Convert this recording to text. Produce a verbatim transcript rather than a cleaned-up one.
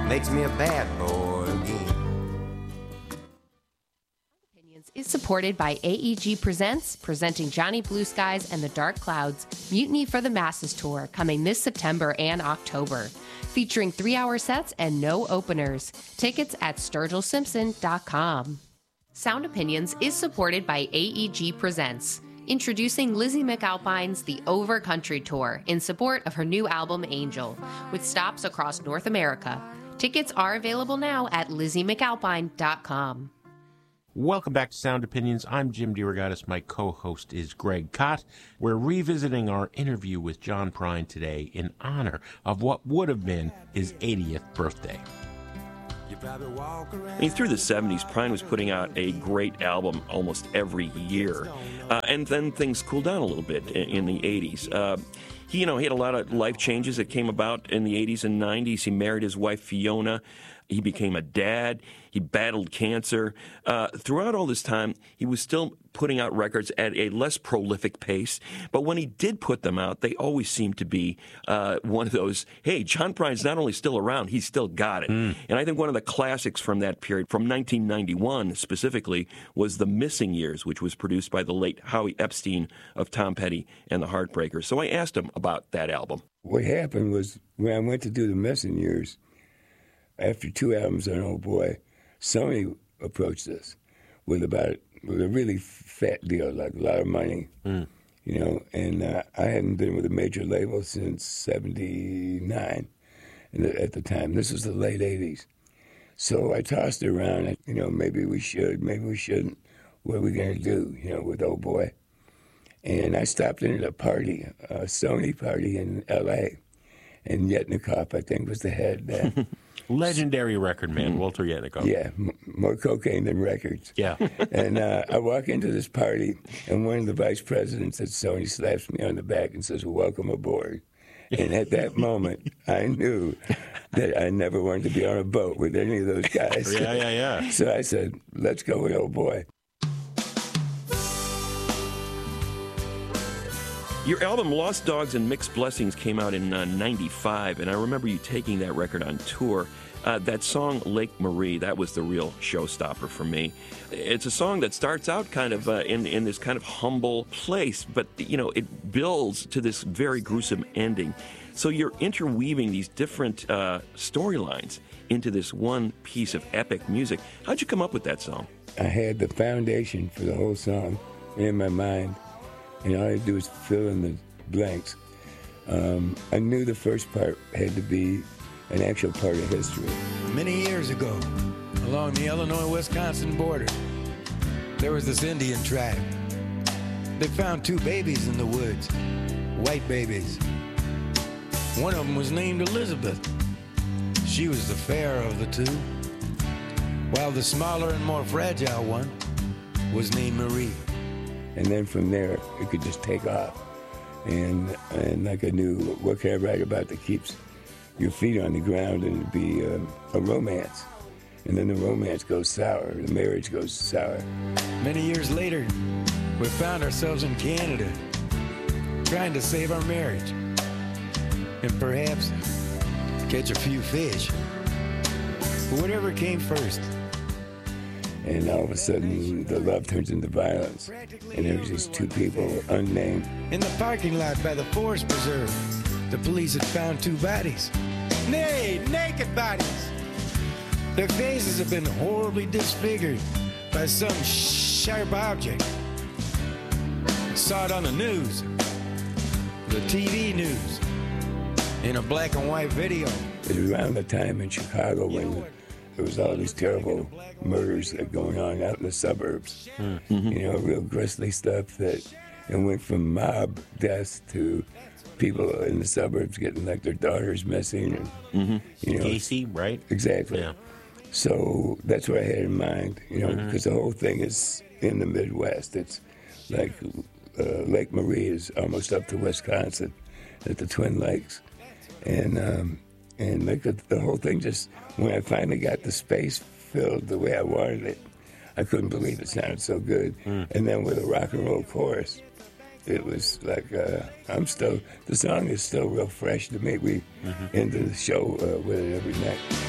makes me a bad boy again. Is supported by A E G Presents, presenting Johnny Blue Skies and the Dark Clouds, Mutiny for the Masses Tour, coming this September and October. Featuring three-hour sets and no openers. Tickets at sturgill simpson dot com. Sound Opinions is supported by A E G Presents, introducing Lizzie McAlpine's The Over Country Tour in support of her new album, Angel, with stops across North America. Tickets are available now at lizzie mcalpine dot com. Welcome back to Sound Opinions. I'm Jim DeRogatis. My co-host is Greg Kot. We're revisiting our interview with John Prine today in honor of what would have been his eightieth birthday. I mean, through the seventies, Prine was putting out a great album almost every year. Uh, and then things cooled down a little bit in, in the eighties. Uh, he, you know, he had a lot of life changes that came about in the eighties and nineties. He married his wife, Fiona. He became a dad. He battled cancer. Uh, throughout all this time, he was still putting out records at a less prolific pace. But when he did put them out, they always seemed to be uh, one of those, hey, John Prine's not only still around, he's still got it. Mm. And I think one of the classics from that period, from nineteen ninety-one specifically, was The Missing Years, which was produced by the late Howie Epstein of Tom Petty and the Heartbreakers. So I asked him about that album. What happened was when I went to do The Missing Years, after two albums on Oh Boy, Sony approached us with about with a really fat deal, like a lot of money, mm. you know. And uh, I hadn't been with a major label since seventy-nine, at the time. This was the late eighties. So I tossed it around. You know, maybe we should, maybe we shouldn't. What are we going to do, you know, with Oh Boy? And I stopped in at a party, a Sony party in L A, and Yetnikoff, I think, was the head there. Legendary record man, Walter Yetnikoff. Yeah, m- more cocaine than records. Yeah. And uh, I walk into this party, and one of the vice presidents at Sony slaps me on the back and says, "Welcome aboard." And at that moment, I knew that I never wanted to be on a boat with any of those guys. Yeah, yeah, yeah. So I said, let's go with Oh Boy. Your album Lost Dogs and Mixed Blessings came out in uh, ninety-five, and I remember you taking that record on tour. Uh, that song, Lake Marie, that was the real showstopper for me. It's a song that starts out kind of uh, in, in this kind of humble place, but, you know, it builds to this very gruesome ending. So you're interweaving these different uh, storylines into this one piece of epic music. How'd you come up with that song? I had the foundation for the whole song in my mind, and all I had to do was fill in the blanks. Um, I knew the first part had to be an actual part of history. Many years ago, along the Illinois-Wisconsin border, there was this Indian tribe. They found two babies in the woods, white babies. One of them was named Elizabeth. She was the fairer of the two, while the smaller and more fragile one was named Marie. And then from there, it could just take off. And and like I knew, what can I write about that keeps your feet on the ground, and it'd be uh, a romance. And then the romance goes sour, the marriage goes sour. Many years later, we found ourselves in Canada, trying to save our marriage, and perhaps catch a few fish. But whatever came first. And all of a sudden, the love turns into violence. And there's these two people, unnamed. In the parking lot by the Forest Preserve, the police had found two bodies. Nay, naked bodies. Their faces have been horribly disfigured by some sharp object. I saw it on the news, the T V news, in a black and white video. It was around the time in Chicago when there was all these terrible murders that going on out in the suburbs. Mm-hmm. You know, real grisly stuff that it went from mob deaths to people in the suburbs getting like their daughters missing. And, mm-hmm. you know, Casey, right? Exactly. Yeah. So that's what I had in mind, you know, mm-hmm. because the whole thing is in the Midwest. It's like uh, Lake Marie is almost up to Wisconsin at the Twin Lakes. And um, and like the, the whole thing just, when I finally got the space filled the way I wanted it, I couldn't believe it sounded so good. Mm. And then with a rock and roll chorus, it was like, uh, I'm still, the song is still real fresh to me. We mm-hmm. end the show uh, with it every night.